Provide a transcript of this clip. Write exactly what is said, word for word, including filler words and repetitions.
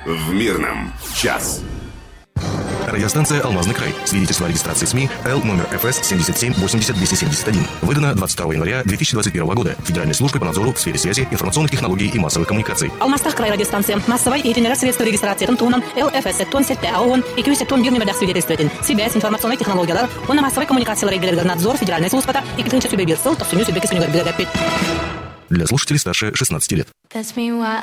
В Мирном час. Радиостанция «Алмазный край». Свидетельство о регистрации СМИ Л номер эф эс семьдесят семь восемьдесят двести семьдесят один. Выдано двадцать второго января две тысячи двадцать первого года Федеральной службой по надзору в сфере связи, информационных технологий и массовых коммуникаций. Алмазтах край радиостанция. Массовой и тренера средства регистрации Тунтунан Л эф эс тон сетте аон и кюсе тон бирни медах свидетельствует. Связь, информационные технологии, он на массовой коммуникации регулярный надзор Федеральной службы и клинча сюбе бирсел, то сумю сюбе кисуню горбига пять. Для слушателей старше шестнадцати лет. That's me why